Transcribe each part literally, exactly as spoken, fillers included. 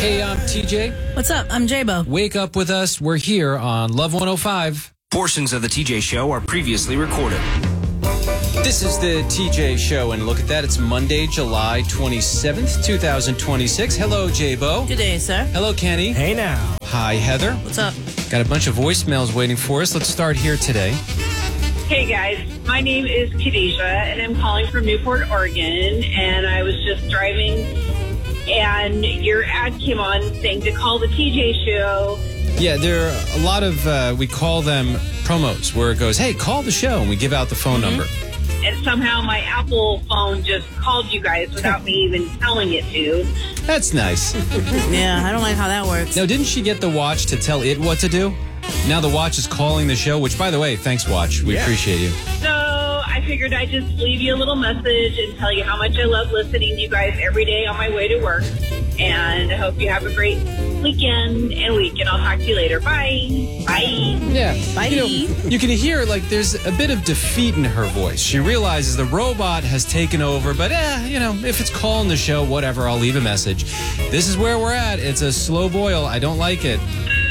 Hey, I'm T J. What's up? I'm J-Bo. Wake up with us. We're here on Love one oh five. Portions of the T J Show are previously recorded. This is the T J Show, and look at that. It's Monday, July twenty-seventh, twenty twenty-six. Hello, J-Bo. Good day, sir. Hello, Kenny. Hey now. Hi, Heather. What's up? Got a bunch of voicemails waiting for us. Let's start here today. Hey guys, my name is Khadijah and I'm calling from Newport, Oregon, and I was just driving and your ad came on saying to call the T J Show. Yeah, there are a lot of, uh, we call them promos, where it goes, hey, call the show, and we give out the phone Mm-hmm. number. And somehow my Apple phone just called you guys without me even telling it to. That's nice. Yeah, I don't like how that works. Now, didn't she get the watch to tell it what to do? Now the watch is calling the show, which, by the way, thanks, watch. We Yeah. appreciate you. So I figured I'd just leave you a little message and tell you how much I love listening to you guys every day on my way to work. And I hope you have a great weekend and week, and I'll talk to you later. Bye. Bye. Yeah. Bye. You know, you can hear, like, there's a bit of defeat in her voice. She realizes the robot has taken over, but, eh, you know, if it's calling the show, whatever, I'll leave a message. This is where we're at. It's a slow boil. I don't like it.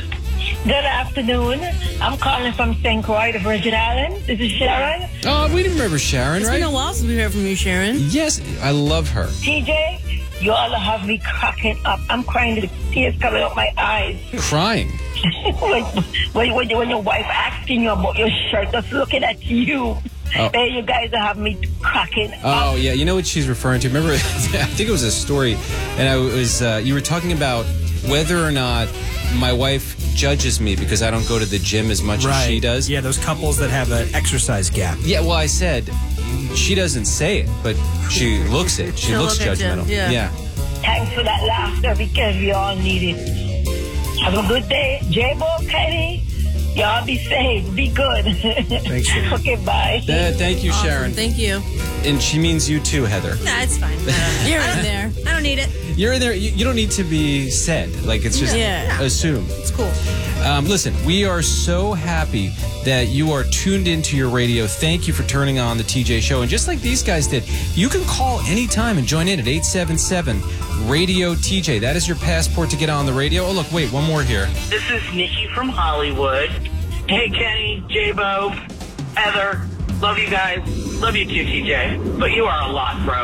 Good afternoon. I'm calling from Saint Croix, the Virgin Islands. This is Sharon. Oh, we remember Sharon, It's right? been a while since we heard from you, Sharon. Yes, I love her. T J, you all have me cracking up. I'm crying, the tears coming out my eyes. Crying. when, when, when, when your wife asking you about your shirt, just looking at you. Oh. There you guys have me cracking Oh, up. yeah. You know what she's referring to? Remember, I think it was a story, and I was, uh, you were talking about whether or not my wife judges me because I don't go to the gym as much as she does. Yeah, those couples that have an exercise gap. Yeah, well, I said she doesn't say it, but she looks it. She She'll looks look at you, judgmental. yeah. Thanks for that laughter because we all need it. Have a good day. J-Bo, Kenny, y'all be safe. Be good. Thanks, Sharon. Okay, bye. Uh, thank you, Awesome. Sharon. Thank you. And she means you too, Heather. Nah, it's fine. You're in there. I don't need it. You're in there. You, you don't need to be said. Like, it's just Yeah. assumed. It's cool. Um, listen, we are so happy that you are tuned into your radio. Thank you for turning on the T J Show. And just like these guys did, you can call anytime and join in at eight seven seven radio T J. That is your passport to get on the radio. Oh, look, wait, one more here. This is Nikki from Hollywood. Hey, Kenny, J-Bo, Heather, love you guys. Love you too, T J. But you are a lot, bro.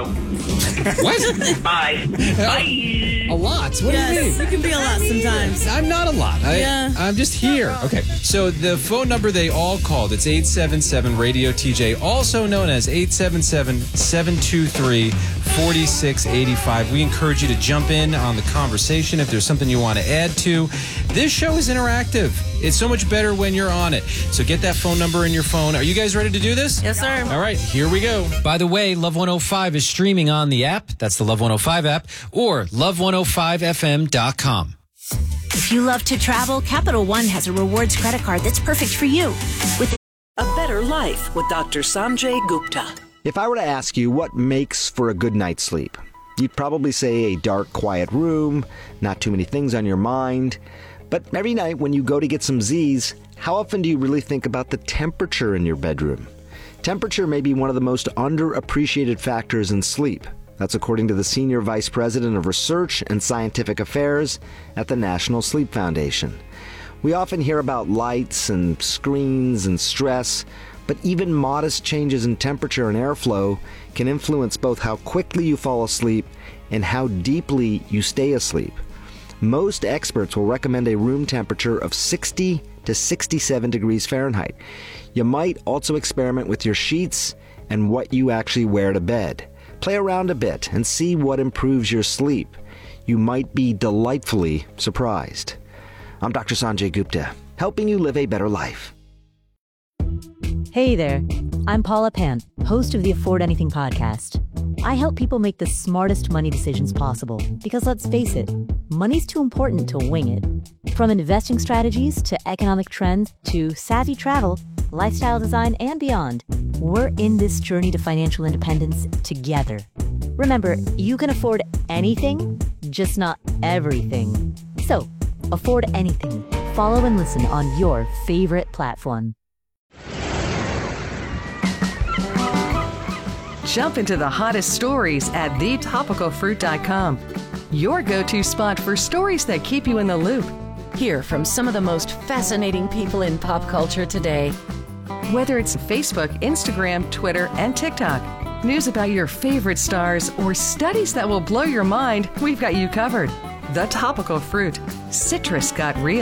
What? Bye. Bye. A lot? What do you Yes, mean? you can be a lot sometimes. I'm not a lot. I, Yeah. I'm just here. Okay. So the phone number they all called, it's eight seven seven radio T J, also known as eight seven seven, seven two three, four six eight five. We encourage you to jump in on the conversation if there's something you want to add to. This show is interactive. It's so much better when you're on it. So get that phone number in your phone. Are you guys ready to do this? Yes, sir. All right, here we go. By the way, Love one oh five is streaming on the app. That's the Love one oh five app, or love one oh five f m dot com. If you love to travel, Capital One has a rewards credit card that's perfect for you. With A Better Life with Doctor Sanjay Gupta. If I were to ask you what makes for a good night's sleep, you'd probably say a dark, quiet room, not too many things on your mind. But every night when you go to get some Z's, how often do you really think about the temperature in your bedroom? Temperature may be one of the most underappreciated factors in sleep. That's according to the Senior Vice President of Research and Scientific Affairs at the National Sleep Foundation. We often hear about lights and screens and stress, but even modest changes in temperature and airflow can influence both how quickly you fall asleep and how deeply you stay asleep. Most experts will recommend a room temperature of sixty to sixty-seven degrees Fahrenheit. You might also experiment with your sheets and what you actually wear to bed. Play around a bit and see what improves your sleep. You might be delightfully surprised. I'm Doctor Sanjay Gupta, helping you live a better life. Hey there, I'm Paula Pant, host of the Afford Anything podcast. I help people make the smartest money decisions possible because, let's face it, money's too important to wing it. From investing strategies to economic trends to savvy travel, lifestyle design, and beyond, we're in this journey to financial independence together. Remember, you can afford anything, just not everything. So, afford anything. Follow and listen on your favorite platform. Jump into the hottest stories at the topical fruit dot com. your go-to spot for stories that keep you in the loop. Hear from some of the most fascinating people in pop culture today. Whether it's Facebook, Instagram, Twitter, and TikTok, news about your favorite stars, or studies that will blow your mind, we've got you covered. The Topical Fruit. Citrus got real.